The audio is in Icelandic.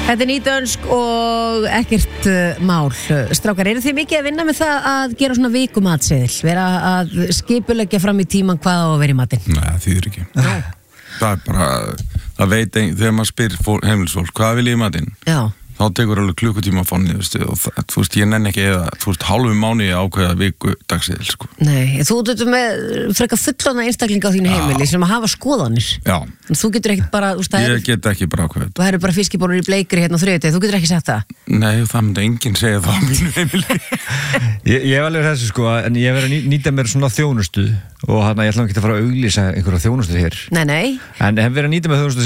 Þetta nýdönsk og ekkert mál. Strákar, eru þið mikið að vinna með það að gera svona vikumatseðil? Vera að skipuleggja fram í tíman hvað á að vera í matinn? Nei, það þýðir ekki. Það bara, það veit þegar maður spyr heimilisfólk, hvað vil ég í matinn? Já. Þá tekur alveg klukkutíma að fá niður, og þú veist, ég nenni ekki eða, hálfu mánuði ákveða viku dagseðil, sko. Nei, þú ert með frekar fullorðna einstaklinga á þínu heimili sem að hafa skoðanir. Já. En þú getur ekki bara, ég get ekki bara ákveða. Það eru bara fiskibólur í Bleikri hérna á þriðjudegi, þú getur ekki sagt það? Nei, það myndi enginn segja það á mínu heimili. Ég hef alveg þessu, sko, en ég verið að nýta mér svona þjónustu og ég ætla ekki að fara að auglýsa einhverja þjónustu hér. Nei. En hef verið að nýta mér þjónustu